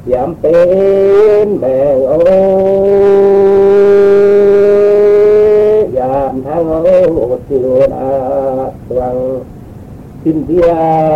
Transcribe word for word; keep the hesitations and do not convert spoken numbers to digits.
ยามเป็นแม่โอยามทั้งโอสิโลนาตวังสินเดีย